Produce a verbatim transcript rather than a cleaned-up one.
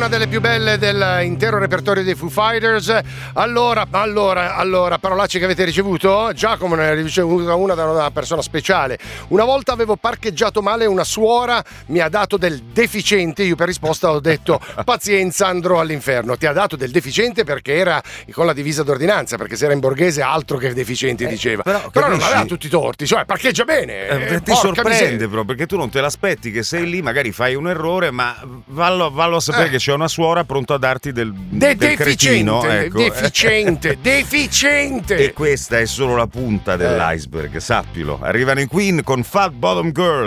una delle più belle dell'intero repertorio dei Foo Fighters. Allora, allora, allora, parolacce che avete ricevuto? Giacomo ne ha ricevuta una da una persona speciale. Una volta avevo parcheggiato male, una suora mi ha dato del deficiente, io per risposta ho detto pazienza, andrò all'inferno. Ti ha dato del deficiente perché era con la divisa d'ordinanza, perché se era in borghese altro che deficienti, eh, diceva. Però, però non aveva tutti i torti, cioè parcheggia bene. Eh, ti sorprende però, perché tu non te l'aspetti che sei lì, magari fai un errore, ma vallo, vallo a sapere eh. che c'è una suora pronto a darti del, De- del cretino, ecco. Deficiente, deficiente. E questa è solo la punta dell'iceberg, sappilo. Arrivano i Queen con Fat Bottom Girl.